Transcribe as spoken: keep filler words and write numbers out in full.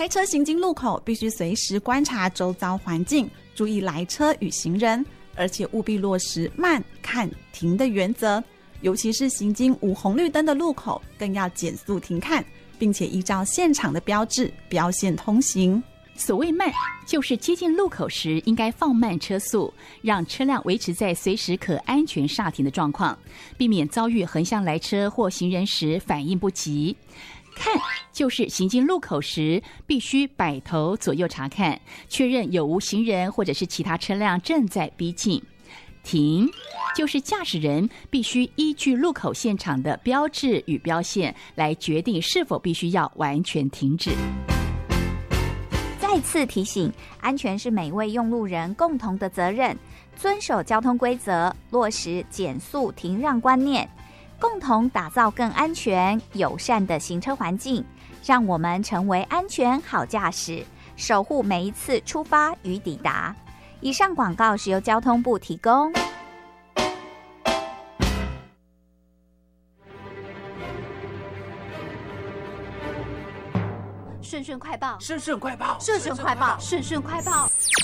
开车行经路口必须随时观察周遭环境，注意来车与行人，而且务必落实慢、看、停的原则。尤其是行经无红绿灯的路口，更要减速停看，并且依照现场的标志标线通行。 所谓慢，就是接近路口时应该放慢车速，让车辆维持在随时可安全刹停的状况，避免遭遇横向来车或行人时反应不及。看，就是行经路口时必须摆头左右查看，确认有无行人或者是其他车辆正在逼近。停，就是驾驶人必须依据路口现场的标志与标线来决定是否必须要完全停止。 再次提醒，安全是每位用路人共同的责任，遵守交通规则，落实减速停让观念，共同打造更安全友善的行车环境，让我们成为安全好驾驶，守护每一次出发与抵达。以上广告是由交通部提供。 顺顺快报， 顺顺快报， 顺顺快报，顺顺快报。